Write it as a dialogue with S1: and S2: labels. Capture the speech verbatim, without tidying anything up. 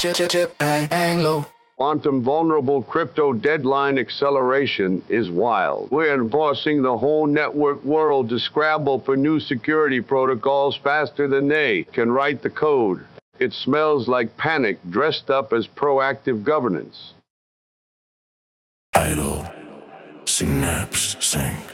S1: chip, chip, chip, bang, bang, low.
S2: Quantum vulnerable crypto deadline acceleration is wild. We're enforcing the whole network world to scramble for new security protocols faster than they can write the code. It smells like panic dressed up as proactive governance.
S1: Idle. Synapse sync.